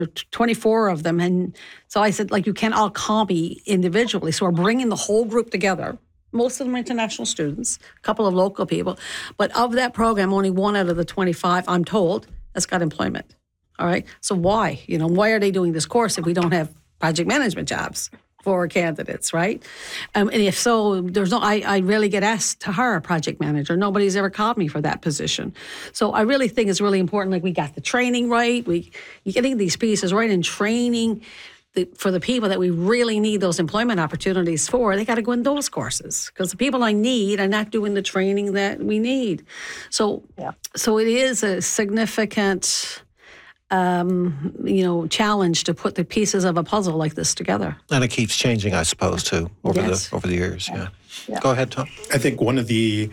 24 of them. And so I said, like, you can't all call me individually. So we're bringing the whole group together. Most of them are international students, a couple of local people. But of that program, only 1 out of the 25, I'm told, has got employment. All right. So why? Why are they doing this course if we don't have project management jobs for candidates, right? And if so, I rarely get asked to hire a project manager. Nobody's ever called me for that position. So I really think it's really important, like, we got the training right, you're getting these pieces right, and training for the people that we really need those employment opportunities for. They got to go in those courses, because the people I need are not doing the training that we need. So it is a significant challenge to put the pieces of a puzzle like this together. And it keeps changing, I suppose, too, over the years. Yeah. Go ahead, Tom. I think one of the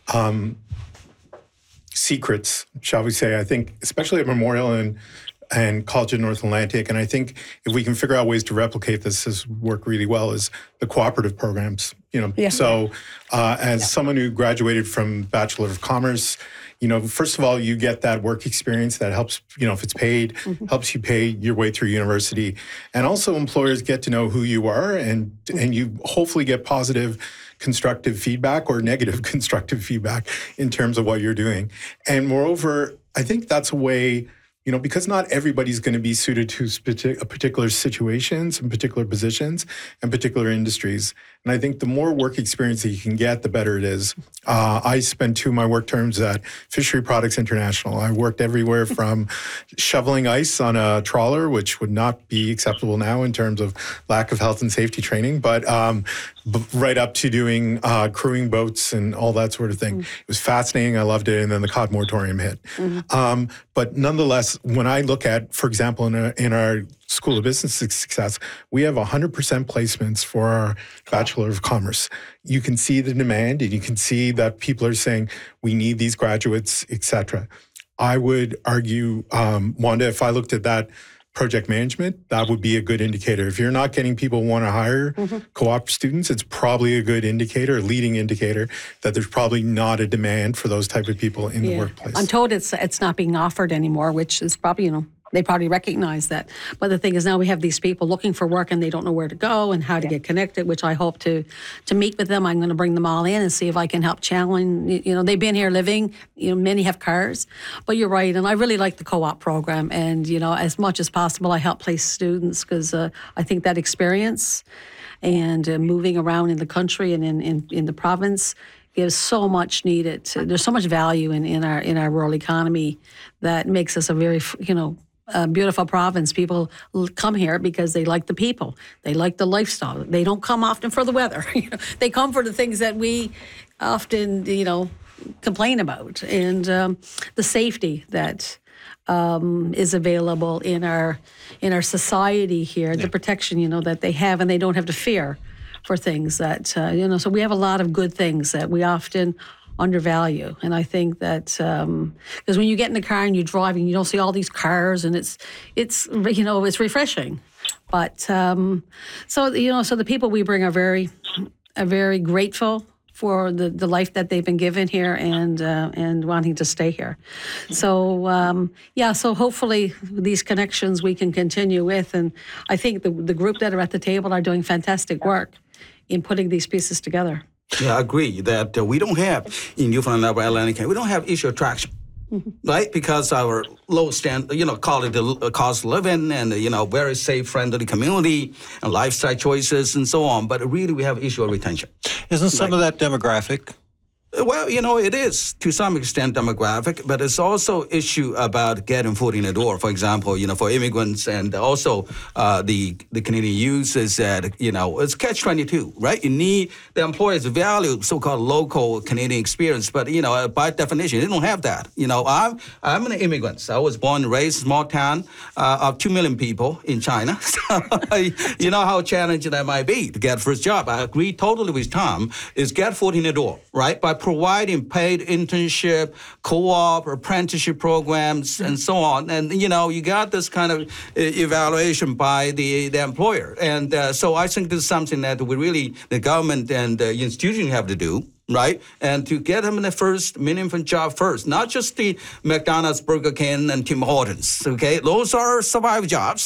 secrets, shall we say, I think, especially at Memorial and College of North Atlantic, and I think if we can figure out ways to replicate this work really well, is the cooperative programs. So as someone who graduated from Bachelor of Commerce, first of all, you get that work experience that helps, if it's paid, helps you pay your way through university. And also employers get to know who you are, and you hopefully get positive, constructive feedback or negative constructive feedback in terms of what you're doing. And moreover, I think that's a way, because not everybody's going to be suited to particular situations and particular positions and particular industries. And I think the more work experience that you can get, the better it is. I spent 2 of my work terms at Fishery Products International. I worked everywhere from shoveling ice on a trawler, which would not be acceptable now in terms of lack of health and safety training, but right up to doing crewing boats and all that sort of thing. It was fascinating. I loved it. And then the cod moratorium hit. But nonetheless, when I look at, for example, in our School of Business Success, we have 100% placements for our Bachelor of Commerce. You can see the demand, and you can see that people are saying, we need these graduates, et cetera. I would argue, Wanda, if I looked at that project management, that would be a good indicator. If you're not getting people who want to hire co-op students, it's probably a good indicator, a leading indicator, that there's probably not a demand for those type of people in the workplace. I'm told it's not being offered anymore, which is probably, they probably recognize that. But the thing is, now we have these people looking for work and they don't know where to go and how to get connected, which I hope to meet with them. I'm going to bring them all in and see if I can help challenge. They've been here living, many have cars. But you're right, and I really like the co-op program. And, as much as possible, I help place students, because I think that experience and moving around in the country and in the province gives so much needed. There's so much value in our rural economy that makes us a very, beautiful province. People come here because they like the people. They like the lifestyle. They don't come often for the weather. They come for the things that we often, complain about. And the safety that is available in our society here, the protection, that they have, and they don't have to fear for things that, so we have a lot of good things that we often undervalue. And I think that, because when you get in the car and you're driving, you don't see all these cars, and it's refreshing. But, so the people we bring are very grateful for the life that they've been given here and wanting to stay here. So, so hopefully these connections we can continue with. And I think the group that are at the table are doing fantastic work in putting these pieces together. Yeah, I agree that we don't have, in Newfoundland and Upper Atlantic, we don't have issue attraction, right? Because our low standard, call it the cost of living and, very safe, friendly community and lifestyle choices and so on. But really, we have issue of retention. Isn't some of that demographic? Well, it is to some extent demographic, but it's also issue about getting foot in the door. For example, for immigrants and also the Canadian youth is that, it's catch-22, right? You need the employers value so-called local Canadian experience, but, by definition, they don't have that. I'm an immigrant. I was born and raised in a small town of 2 million people in China. So, you know how challenging that might be to get first job. I agree totally with Tom, is get foot in the door, right? By providing paid internship, co-op, apprenticeship programs, and so on. And, you got this kind of evaluation by the employer. And so I think this is something that the government and the institution have to do. Right? And to get them in the first minimum job first, not just the McDonald's, Burger King, and Tim Hortons, okay? Those are survival jobs.